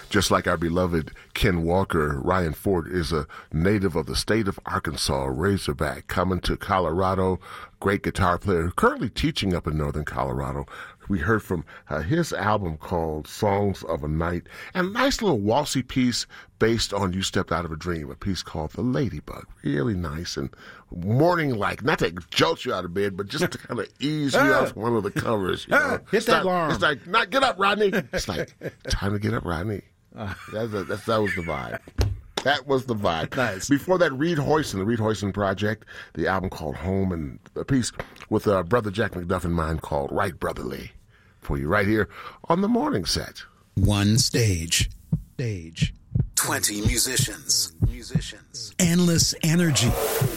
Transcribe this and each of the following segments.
Just like our beloved Ken Walker, Ryan Ford is a native of the state of Arkansas, Razorback, coming to Colorado. Great guitar player, currently teaching up in northern Colorado. We heard from his album called Songs of a Night, and a nice little waltzy piece based on You Stepped Out of a Dream, a piece called The Ladybug. Really nice and morning-like. Not to jolt you out of bed, but just to kind of ease you off one of the covers. You know? Hit that alarm. It's like, not get up, Rodney. It's like, time to get up, Rodney. That was the vibe. That was the vibe. Nice. Before that, Reed Hoyson, the Reed Hoyson Project, the album called Home, and a piece with Brother Jack McDuff in mind called Right Brotherly, for you right here on the morning set. One stage. 20 musicians. Endless energy.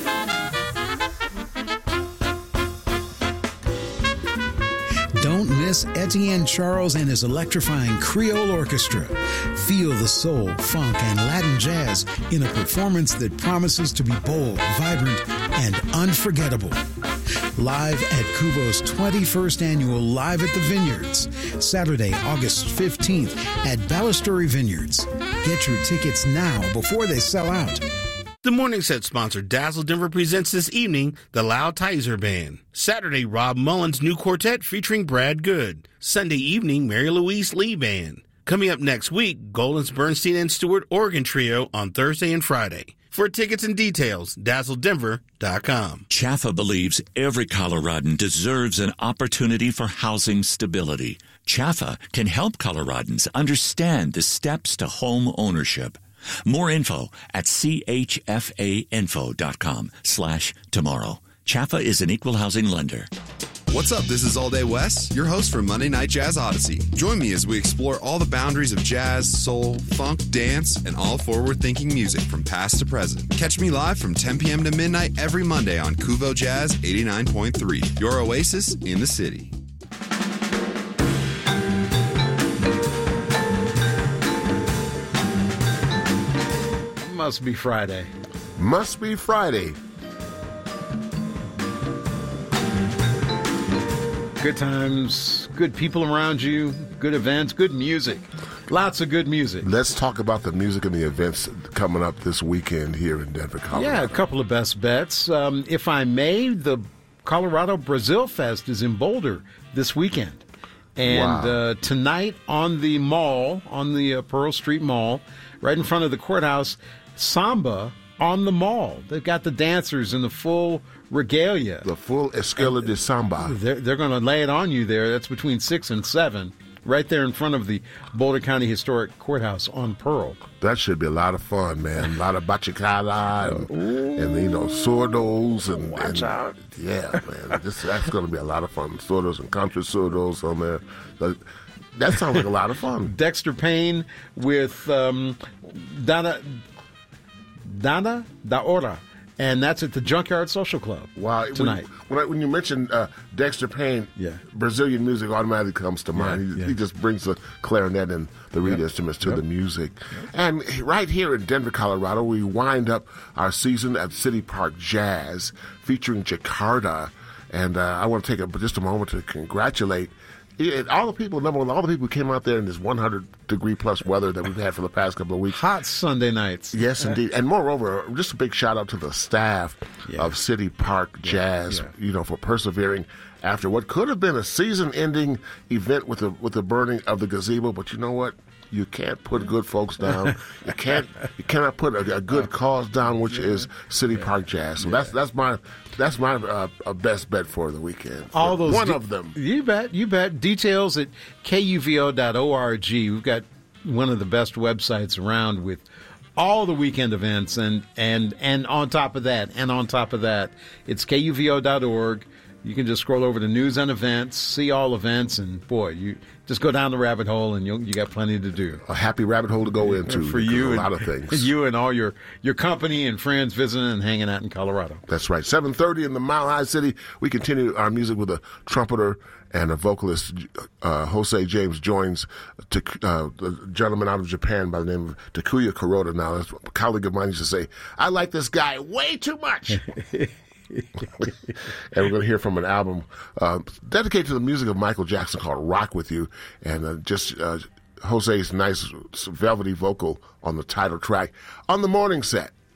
Don't miss Etienne Charles and his electrifying Creole Orchestra. Feel the soul, funk, and Latin jazz in a performance that promises to be bold, vibrant, and unforgettable. Live at Kuvo's 21st annual Live at the Vineyards, Saturday, August 15th at Balustrade Vineyards. Get your tickets now before they sell out. The Morning Set sponsor Dazzle Denver presents this evening the Loud Tizer Band. Saturday, Rob Mullins' new quartet featuring Brad Good. Sunday evening, Mary Louise Lee Band. Coming up next week, Goldens, Bernstein, and Stewart Organ Trio on Thursday and Friday. For tickets and details, dazzledenver.com. Chaffa believes every Coloradan deserves an opportunity for housing stability. Chaffa can help Coloradans understand the steps to home ownership. More info at chfainfo.com/tomorrow. Chaffa is an equal housing lender. What's up? This is All Day West, your host for Monday Night Jazz Odyssey. Join me as we explore all the boundaries of jazz, soul, funk, dance, and all forward-thinking music from past to present. Catch me live from 10 p.m. to midnight every Monday on Kuvo Jazz 89.3, your oasis in the city. Must be Friday. Must be Friday. Good times, good people around you, good events, good music. Lots of good music. Let's talk about the music and the events coming up this weekend here in Denver, Colorado. Yeah, a couple of best bets. If I may, the Colorado Brazil Fest is in Boulder this weekend. And tonight on the mall, on the Pearl Street Mall, right in front of the courthouse, Samba on the mall. They've got the dancers in the full regalia. The full Esquela de Samba. They're going to lay it on you there. That's between 6 and 7, right there in front of the Boulder County Historic Courthouse on Pearl. That should be a lot of fun, man. A lot of bachacada and sordos. Watch out. Yeah, man. That's going to be a lot of fun. Sordos and country sordos on there. That sounds like a lot of fun. Dexter Payne with Dana Daora, and that's at the Junkyard Social Club. Wow! Tonight. When you mention Dexter Payne, Brazilian music automatically comes to mind. He just brings the clarinet and the reed instruments to the music. And right here in Denver, Colorado, we wind up our season at City Park Jazz featuring Jakarta. And I want to take just a moment to congratulate all the people who came out there in this 100-degree plus weather that we've had for the past couple of weeks. Hot Sunday nights. Yes, indeed. And moreover, just a big shout out to the staff of City Park Jazz, for persevering after what could have been a season-ending event with the burning of the gazebo. But you know what? You can't put good folks down. You cannot put a good cause down, which is City Park Jazz. So that's my best bet for the weekend. All those one of them. You bet. Details at kuvo.org. We've got one of the best websites around with all the weekend events, and on top of that, it's kuvo.org. You can just scroll over to news and events, see all events, and boy, you just go down the rabbit hole, and you got plenty to do. A happy rabbit hole to go into for you. A lot of things. You and all your company and friends visiting and hanging out in Colorado. That's right. 7:30 in the Mile High City. We continue our music with a trumpeter and a vocalist. Jose James joins a gentleman out of Japan by the name of Takuya Kuroda. Now, as a colleague of mine used to say, I like this guy way too much. And we're going to hear from an album dedicated to the music of Michael Jackson called Rock With You. And just Jose's nice velvety vocal on the title track on the morning set.